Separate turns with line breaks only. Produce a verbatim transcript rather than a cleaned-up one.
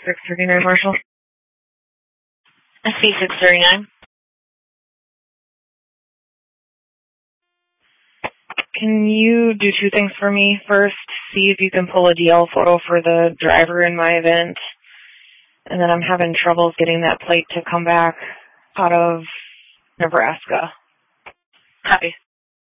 six thirty-nine, Marshall.
S P six thirty-nine.
Can you do two things for me? First, see if you can pull a D L photo for the driver in my event. And then I'm having trouble getting that plate to come back out of Nebraska.
Copy.